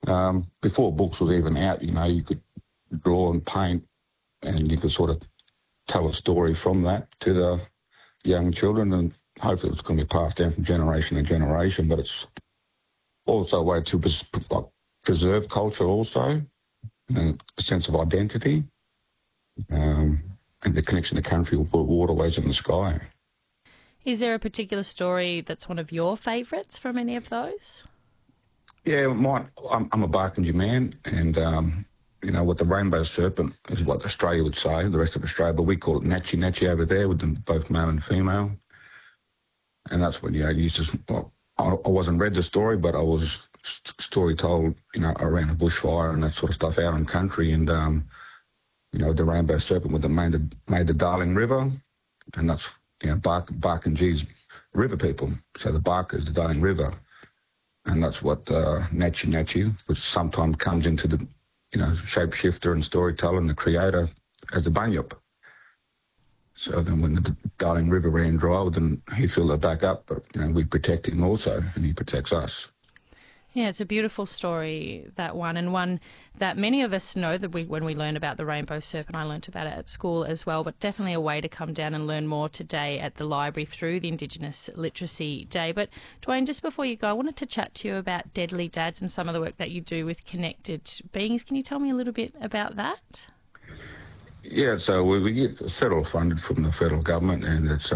Before books were even out, you could draw and paint, and you could sort of tell a story from that to the young children, and hopefully it's going to be passed down from generation to generation. But it's also a way to preserve culture also, and a sense of identity, and the connection to country, waterways and the sky. Is there a particular story that's one of your favourites from any of those? Yeah, I'm a Barkindji man, and what the rainbow serpent is what Australia would say, the rest of Australia, but we call it Natchi Natchi over there, with them both male and female. And that's when, you just, I wasn't read the story, but I was story told, around a bushfire and that sort of stuff out in country. And, the rainbow serpent would have made the Darling River, and that's, Barkindji's river people. So the Bark is the Darling River. And that's what Natchi Natchi, which sometimes comes into the, shapeshifter and storyteller and the creator as a bunyip. So then when the Darling River ran dry, then he filled it back up. But, we protect him also, and he protects us. Yeah, it's a beautiful story, that one, and one that many of us know that when we learn about the rainbow serpent. I learnt about it at school as well, but definitely a way to come down and learn more today at the library through the Indigenous Literacy Day. But Dwayne, just before you go, I wanted to chat to you about Deadly Dads and some of the work that you do with Connected Beings. Can you tell me a little bit about that? Yeah, so we get federal funded from the federal government, and it's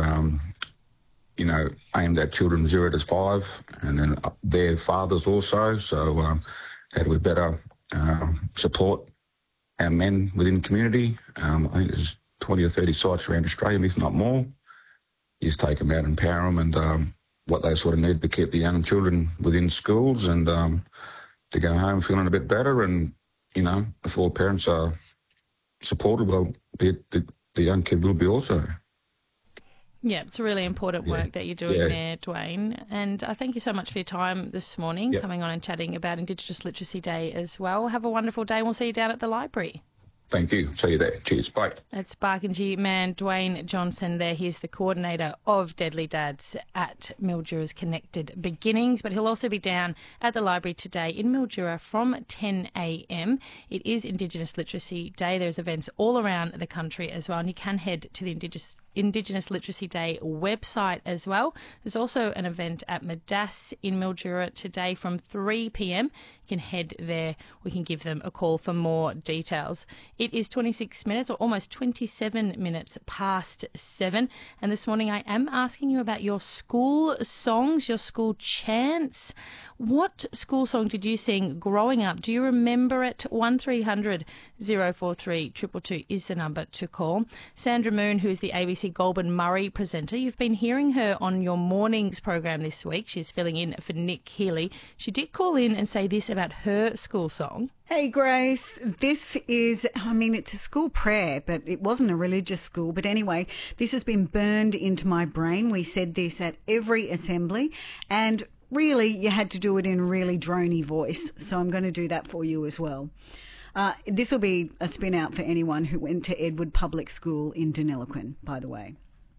aimed at children 0 to 5, and then their fathers also. So how do we better support our men within the community? I think there's 20 or 30 sites around Australia, if not more. You just take them out, empower them, and what they sort of need to keep the young children within schools, and to go home feeling a bit better. And, if all parents are supported, well, the young kid will be also. Yeah, it's a really important work that you're doing there, Dwayne. And I thank you so much for your time this morning, coming on and chatting about Indigenous Literacy Day as well. Have a wonderful day, and we'll see you down at the library. Thank you. See you there. Cheers. Bye. That's Barkindji man Dwayne Johnson there. He's the coordinator of Deadly Dads at Mildura's Connected Beginnings, but he'll also be down at the library today in Mildura from 10 a.m. It is Indigenous Literacy Day. There's events all around the country as well, and you can head to the Indigenous Literacy Day website as well. There's also an event at Madass in Mildura today from 3 p.m. You can head there. We can give them a call for more details. It is 26 minutes, or almost 27 minutes past 7. And this morning I am asking you about your school songs, your school chants. What school song did you sing growing up? Do you remember it? 1300 043 222 is the number to call. Sandra Moon, who is the ABC Goulburn Murray presenter, you've been hearing her on your mornings program this week. She's filling in for Nick Healy. She did call in and say this about her school song. Hey, Grace, this is, it's a school prayer, but it wasn't a religious school. But anyway, this has been burned into my brain. We said this at every assembly, and really, you had to do it in a really drony voice, so I'm going to do that for you as well. This will be a spin out for anyone who went to Edward Public School in Deniliquin, by the way.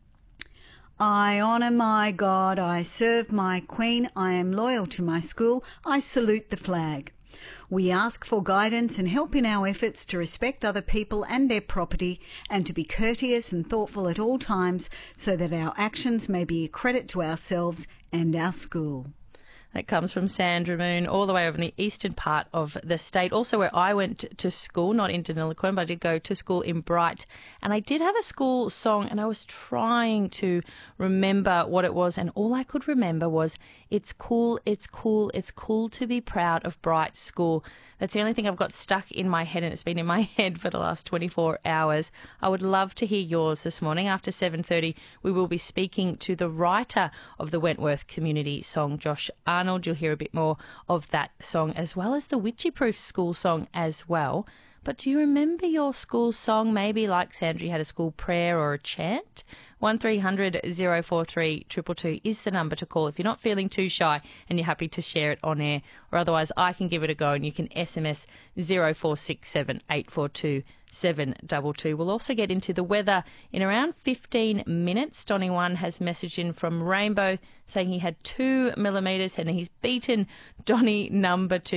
I honour my God, I serve my Queen, I am loyal to my school, I salute the flag. We ask for guidance and help in our efforts to respect other people and their property, and to be courteous and thoughtful at all times, so that our actions may be a credit to ourselves and our school. That comes from Sandra Moon, all the way over in the eastern part of the state. Also where I went to school, not in Deniliquin, but I did go to school in Bright. And I did have a school song, and I was trying to remember what it was. And all I could remember was, it's cool, it's cool, it's cool to be proud of Bright School. That's the only thing I've got stuck in my head, and it's been in my head for the last 24 hours. I would love to hear yours this morning. After 7:30, we will be speaking to the writer of the Wentworth community song, Josh Arnold. You'll hear a bit more of that song, as well as the Witchyproof school song as well. But do you remember your school song? Maybe like Sandra, you had a school prayer or a chant? 1300 043 222 is the number to call if you're not feeling too shy and you're happy to share it on air. Or otherwise, I can give it a go, and you can SMS 0467 842 722. We'll also get into the weather in around 15 minutes. Donny One has messaged in from Rainbow saying he had 2 millimetres and he's beaten Donny number 2.